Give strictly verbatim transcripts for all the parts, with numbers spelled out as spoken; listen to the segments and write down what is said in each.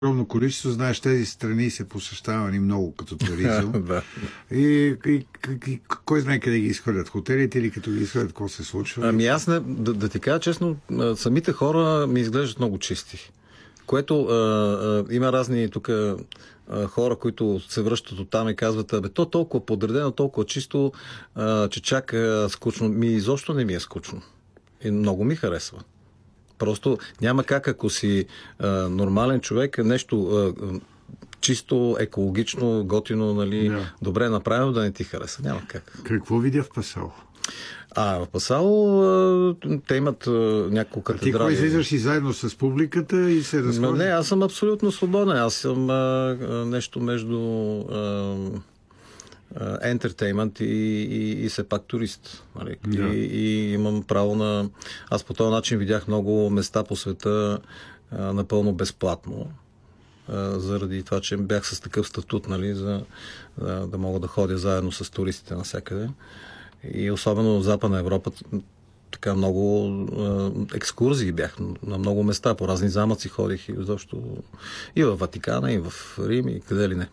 огромно количество, знаеш, тези страни се посещавани много като туризъм. Да. И, и, и кой знае къде ги изхвърлят? Хотелите или като ги изхвърлят, какво се случва? Ами аз не, да, да ти кажа честно, самите хора ми изглеждат много чисти. Което а, а, има разни тук а, хора, които се връщат от там и казват, абе, то толкова подредено, толкова чисто, а, че чак а, скучно. Ми изобщо не ми е скучно. И много ми харесва. Просто няма как, ако си а, нормален човек, нещо а, чисто, екологично, готино, нали, Да. добре направено, да не ти хареса. Няма как. Какво видя в Пасал? А, в Пасал а, те имат а, няколко Ти какво катедрали. излизаш и заедно с публиката и се разходиш? Не, аз съм абсолютно свободен. Аз съм а, а, нещо между а, ентертеймент и, и, и все пак турист. Нали? Да. И, и имам право на... Аз по този начин видях много места по света а, напълно безплатно. А, заради това, че бях с такъв статут, нали, за да, да мога да ходя заедно с туристите навсякъде. И особено в Западна Европа така много е, екскурзии бях на много места, по разни замъци ходих и изобщо и в Ватикана, и в Рим, и къде ли не.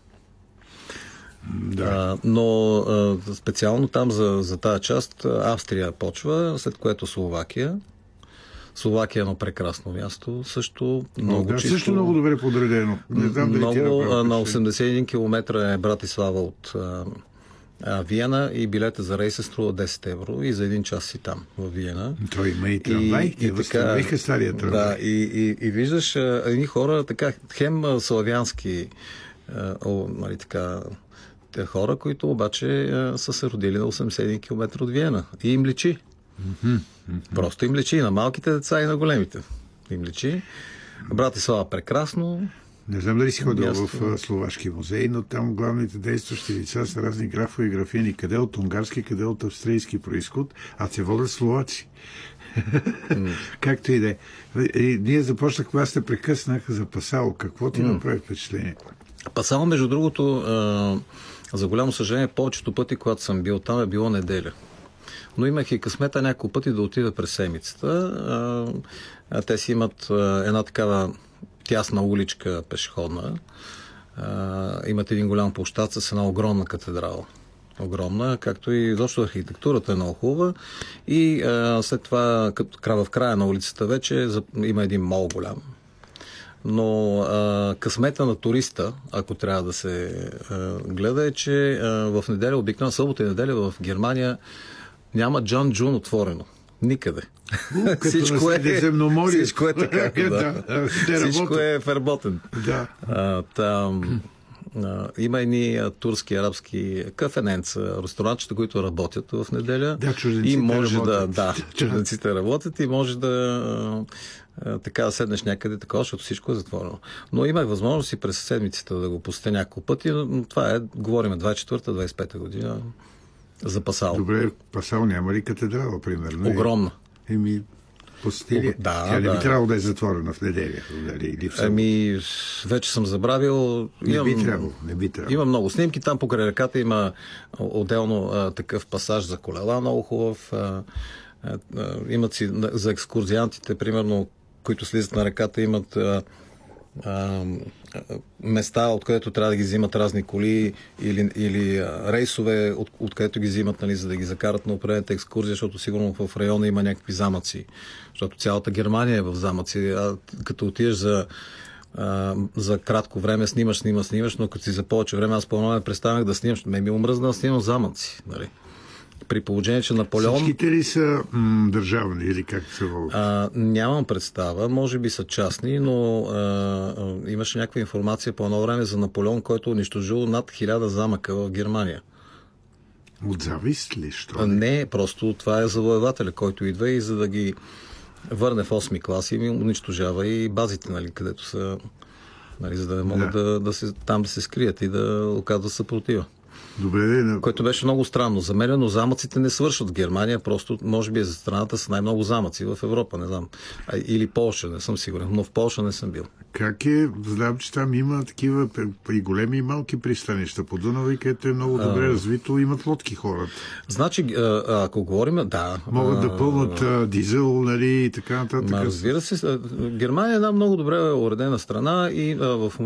Да. А, но а, специално там за, за тази част Австрия почва, след което Словакия. Словакия е едно прекрасно място, също много да, чисто. също много добре подредено. Не знам дали ти Много, направи на впечатление. осемдесет и един километра е Братислава от а, а, Виена и билета за рейса струва десет евро и за един час си там, в Виена. Той има и трамвай, и, и възстановиха стария трамвай. Да, и, и, и виждаш а, едни хора, така, хем а, славянски, а, о, нали, така, те хора, които обаче а, са се родили на осемдесет и един километра от Виена. И им личи. Mm-hmm. Mm-hmm. Просто им личи и на малките деца, и на големите. Им личи. Братислава прекрасно. Не знам дали си ходил Място. в Словашки музей, но там главните действащи лица са разни графове и графини. Къде от унгарски, къде от австрийски происход, а се водят словаци. Mm. Както и да е. И ние започнахме, аз те прекъснах за Пасал. Какво ти mm. направи впечатление? Пасал, между другото, а, за голямо съжаление, повечето пъти, когато съм бил там, е било неделя. Но имах и късмета няколко пъти да отида през седмицата. А, а те си имат а, една такава тясна уличка пешеходна. А, имат един голям площад с една огромна катедрала. Огромна, както и защото архитектурата е много хубава. И а, след това, като в края на улицата вече, има един мол голям. Но а, късмета на туриста, ако трябва да се а, гледа, е, че а, в неделя, обикновено събота и неделя в Германия няма Джан Джун отворено. Никъде. У, всичко, е, всичко е така. Да. да, всичко е верботен. Да. А, там, а, има едни турски, арабски кафененца, ресторанчета, които работят в неделя. Да, чужденците и може работят. Да, да, чужденците работят и може да а, така да седнеш някъде такова, защото всичко е затворено. Но имах възможност и през седмицата да го посетя няколко пъти, но това е, говорим двадесет и четвърта двадесет и пета година. За Пасал. Добре, Пасал няма ли катедрала, примерно? Огромна. Еми, посетили. Да, Тя не да. би трябвало да е затворена в неделя. Дали, Ами, вече съм забравил. Не имам, би трябвало. Не би трябвало. Има много снимки. Там покрай реката има отделно а, такъв пасаж за колела, много хубав. А, а, имат си за екскурзиантите, примерно, които слизат на реката, имат а, а, места, откъдето трябва да ги взимат разни коли или, или а, рейсове, от, откъдето ги взимат, нали, за да ги закарат на определената екскурзия, защото сигурно в района има някакви замъци. Защото цялата Германия е в замъци. А, като отидеш за, а, за кратко време, снимаш, снимаш, снимаш, но като си за повече време, аз по-много не престанах да снимаш. Ме ми омръзна да снимам замъци. Нали. При положение, че Наполеон... Всичките ли са м, държавни или как се водят? А, нямам представа, може би са частни, но а, а, имаше някаква информация по едно време за Наполеон, който унищожил над хиляда замъка в Германия. От завист ли? Що? А, не, просто това е завоевателя, който идва и за да ги върне в осми клас и ми унищожава и базите, нали, където са, нали, за да не могат да. Да, да се, там да се скрият и да оказват съпротива. Добре, да... Което беше много странно за мен, но замъците не свършват в Германия, просто може би за страната са най-много замъци в Европа, не знам. А, или Полша, не съм сигурен, но в Полша не съм бил. Как е? Знам, че там има такива и големи и малки пристанища по Дунава, където е много добре а... развито, имат лодки хората. Значи, ако говорим, да. Могат да пълнат а, дизел, нали, и така нататък. Ма, разбира се, Германия е една много добре уредена страна и а, в